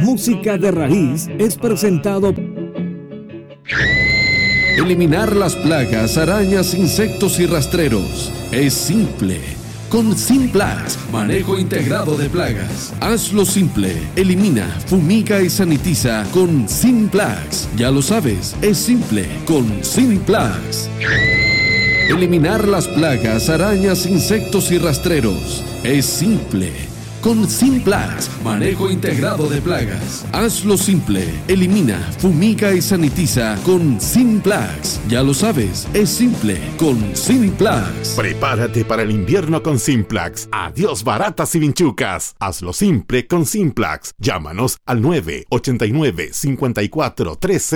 música de raíz es presentado. Eliminar las plagas, arañas, insectos y rastreros es simple. Con Simplax, manejo integrado de plagas. Hazlo simple. Elimina, fumiga y sanitiza con Simplax. Ya lo sabes, es simple con Simplax. Eliminar las plagas, arañas, insectos y rastreros es simple. Con Simplax, manejo integrado de plagas. Hazlo simple. Elimina, fumiga y sanitiza con Simplax. Ya lo sabes, es simple con Simplax. Prepárate para el invierno con Simplax. Adiós baratas y vinchucas. Hazlo simple con Simplax. Llámanos al 989-5413.